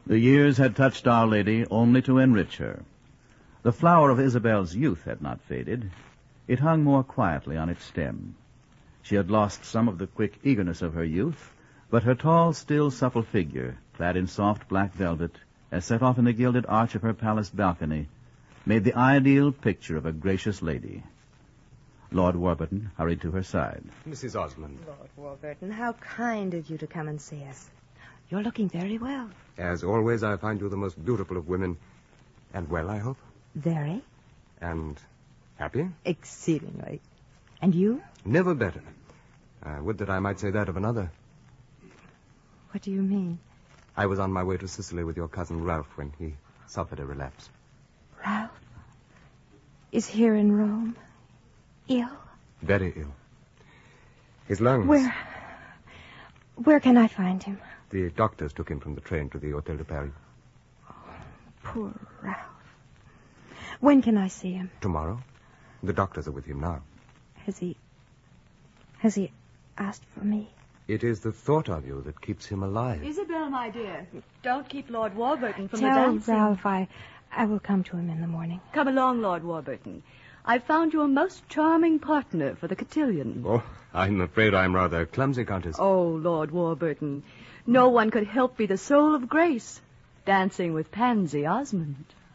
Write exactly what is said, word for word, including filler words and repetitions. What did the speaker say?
The years had touched Our Lady only to enrich her. The flower of Isabel's youth had not faded. It hung more quietly on its stem. She had lost some of the quick eagerness of her youth, but her tall, still, supple figure, clad in soft black velvet, as set off in the gilded arch of her palace balcony, made the ideal picture of a gracious lady. Lord Warburton hurried to her side. Missus Osmond. Lord Warburton, how kind of you to come and see us. You're looking very well. As always, I find you the most beautiful of women. And well, I hope. Very. And happy? Exceedingly. And you? Never better. I would that I might say that of another. What do you mean? I was on my way to Sicily with your cousin Ralph when he suffered a relapse. Ralph is here in Rome. Ill? Very ill. His lungs... Where... Where can I find him? The doctors took him from the train to the Hotel de Paris. Oh, poor Ralph. When can I see him? Tomorrow. The doctors are with him now. Has he... Has he asked for me? It is the thought of you that keeps him alive. Isabel, my dear, don't keep Lord Warburton from Tell the dancing. Ralph I, I will come to him in the morning. Come along, Lord Warburton. I've found you a most charming partner for the cotillion. Oh, I'm afraid I'm rather clumsy, Countess. Oh, Lord Warburton, no one could help be the soul of grace, dancing with Pansy Osmond.